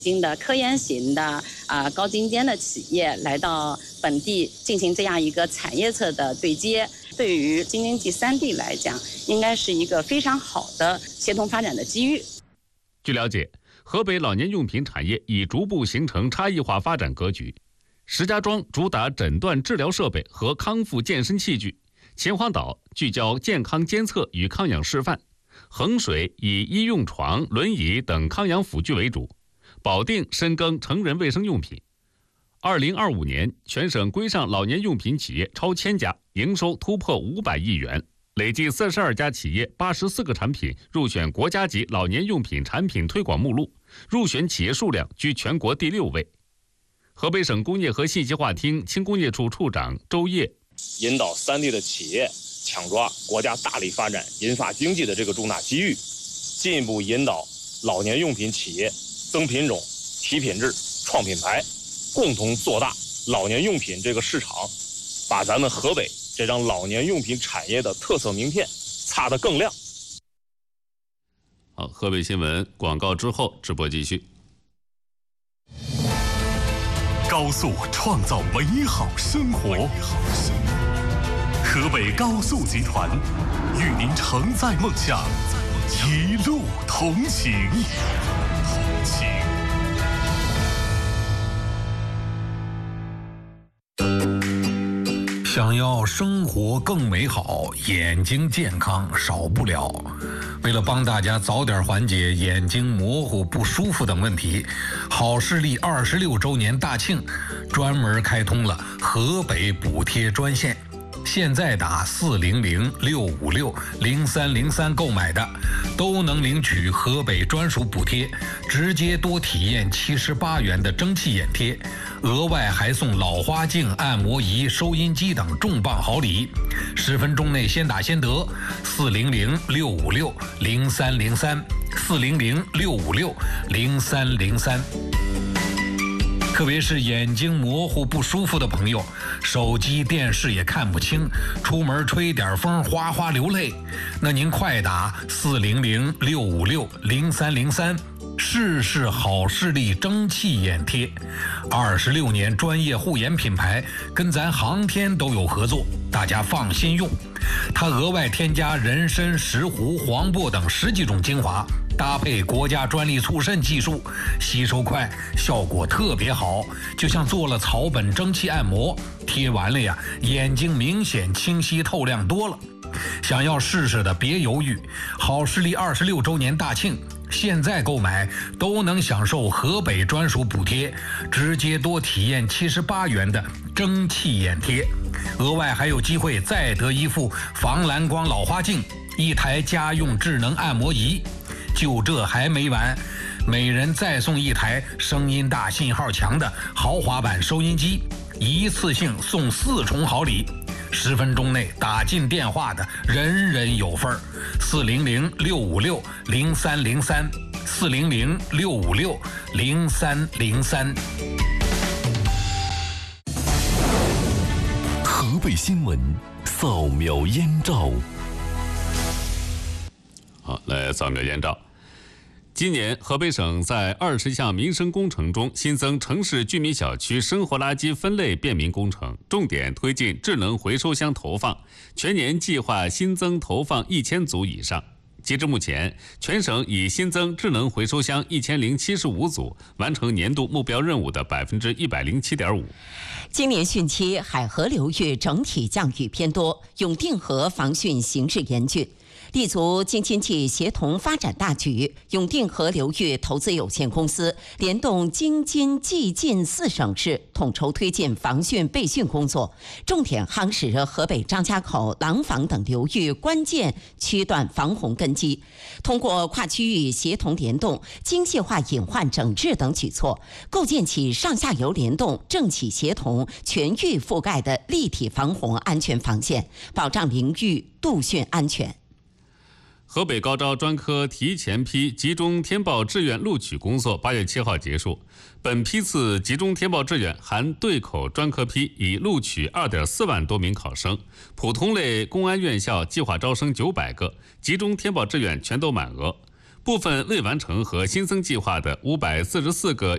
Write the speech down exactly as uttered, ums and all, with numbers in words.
新的科研型的啊、呃、高精尖的企业来到本地进行这样一个产业侧的对接，对于京津冀三地来讲，应该是一个非常好的协同发展的机遇。 据了解，河北老年用品产业已逐步形成差异化发展格局。石家庄主打诊断治疗设备和康复健身器具，秦皇岛聚焦健康监测与康养示范，衡水以医用床、轮椅等康养辅具为主。保定深耕成人卫生用品。二零二五年，全省规上老年用品企业超千家，营收突破五百亿元，累计四十二家企业、八十四个产品入选国家级老年用品产品推广目录，入选企业数量居全国第六位。河北省工业和信息化厅轻工业处处长周烨， 引导三地的企业抢抓国家大力发展银发经济的这个重大机遇，进一步引导老年用品企业增品种、提品质、创品牌，共同做大老年用品这个市场，把咱们河北这张老年用品产业的特色名片擦得更亮。 好，河北新闻广告之后直播继续。 高速创造美好生活，河北高速集团与您承载梦想，一路同行。同行。 想要生活更美好，眼睛健康少不了。为了帮大家早点缓解眼睛模糊、不舒服等问题，好视力二十六周年大庆专门开通了河北补贴专线。现在打四零零六五六零三零三购买的，都能领取河北专属补贴，直接多体验七十八元的蒸汽眼贴，额外还送老花镜、按摩仪、收音机等重磅好礼。十分钟内先打先得，四零零六五六零三零三，四零零六五六零三零三。特别是眼睛模糊不舒服的朋友，手机电视也看不清，出门吹点风哗哗流泪，那您快打四零零六五六零三零三，试试好视力蒸汽眼贴。二十六年专业护眼品牌，跟咱航天都有合作，大家放心用。它额外添加人参、石斛、黄柏等十几种精华，搭配国家专利促渗技术，吸收快，效果特别好，就像做了草本蒸汽按摩，贴完了呀，眼睛明显清晰透亮多了。想要试试的别犹豫，好视力二十六周年大庆，现在购买都能享受河北专属补贴，直接多体验七十八元的蒸汽眼贴，额外还有机会再得一副防蓝光老花镜，一台家用智能按摩仪。就这还没完，每人再送一台声音大、信号强的豪华版收音机，一次性送四重好礼。十分钟内打进电话的人人有份儿。四零零六五六零三零三，四零零六五六零三零三。 河北新闻扫描燕赵。 好，来扫描燕赵。今年，河北省在二十项民生工程中新增城市居民小区生活垃圾分类便民工程，重点推进智能回收箱投放，全年计划新增投放一千组以上。截至目前，全省已新增智能回收箱一千零七十五组，完成年度目标任务的百分之一百零七点五。 今年汛期海河流域整体降雨偏多，永定河防汛形势严峻。立足京津冀协同发展大局，永定河流域投资有限公司联动京津冀晋四省市，统筹推进防汛备汛工作，重点夯实河北张家口、廊坊等流域关键区段防洪根基。通过跨区域协同联动、精细化隐患整治等举措，构建起上下游联动、政企协同、全域覆盖的立体防洪安全防线，保障淋浴度汛安全。 河北高招专科提前批集中填报志愿录取工作八月七号结束，本批次集中填报志愿含对口专科批已录取二点四万多名考生，普通类公安院校计划招生九百个，集中填报志愿全都满额，部分未完成和新增计划的五百四十四个